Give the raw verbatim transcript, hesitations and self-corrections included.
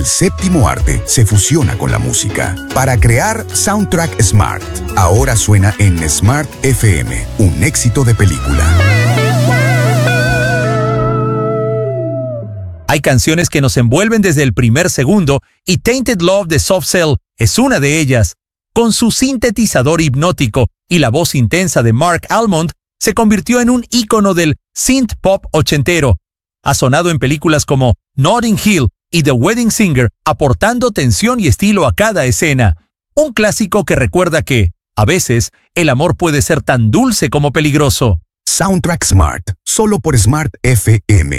séptimo arte se fusiona con la música para crear Soundtrack Smart. Ahora suena en Smart F M, un éxito de película. Hay canciones que nos envuelven desde el primer segundo y Tainted Love de Soft Cell es una de ellas. Con su sintetizador hipnótico y la voz intensa de Mark Almond, se convirtió en un ícono del synth pop ochentero. Ha sonado en películas como Notting Hill y The Wedding Singer, aportando tensión y estilo a cada escena. Un clásico que recuerda que, a veces, el amor puede ser tan dulce como peligroso. Soundtrack Smart, solo por Smart F M.